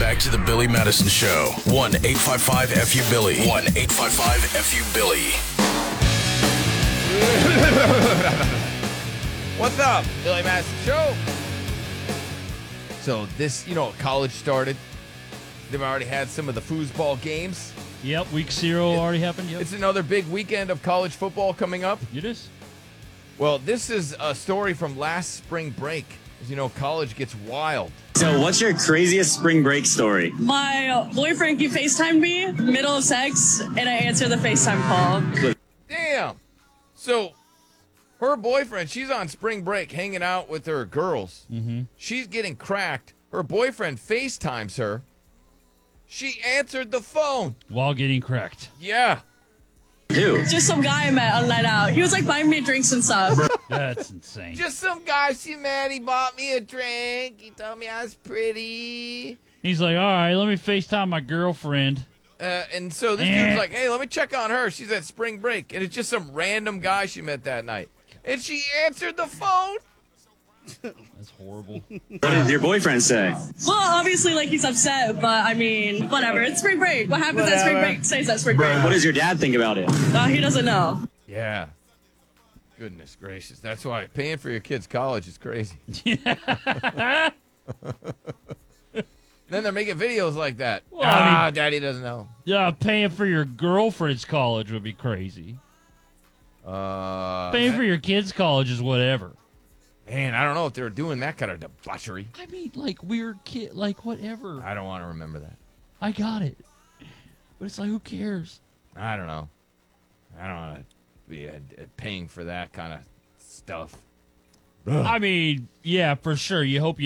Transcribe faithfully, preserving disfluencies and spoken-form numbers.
back to the Billy Madison Show. one eight five five F U Billy. one eight five five F U Billy. What's up, Billy Madison Show? So this, you know, college started. They've already had some of the foosball games. Yep, week zero It- already happened. Yep. It's another big weekend of college football coming up. It is. Well, this is a story from last spring break. As you know, college gets wild. So what's your craziest spring break story? My boyfriend, he FaceTimed me, middle of sex, and I answered the FaceTime call. Damn. So her boyfriend, she's on spring break hanging out with her girls. Mm-hmm. She's getting cracked. Her boyfriend FaceTimes her. She answered the phone. While getting cracked. Yeah. Who? Just some guy I met on night out. He was like buying me drinks and stuff. That's insane. Just some guy she met. He bought me a drink. He told me I was pretty. He's like, all right, let me FaceTime my girlfriend. Uh, and so this Eh. dude's like, hey, let me check on her. She's at spring break. And it's just some random guy she met that night. And she answered the phone. That's horrible. What did your boyfriend say? Well, obviously, like, he's upset, but I mean, whatever. It's spring break. What happens at spring Whatever. break stays at spring break. What does your dad think about it? Uh, he doesn't know. Yeah. Goodness gracious. That's why paying for your kids' college is crazy. Then they're making videos like that. Well, I mean- ah, daddy doesn't know. Yeah, paying for your girlfriend's college would be crazy. Uh, Paying for your kid's college is whatever. man, I don't know if they're doing that kind of debauchery. I mean, like, weird kid, like, whatever. I don't want to remember that. I got it. But it's like, who cares? I don't know. I don't want to be uh, uh, paying for that kind of stuff. I mean, yeah, for sure. You hope you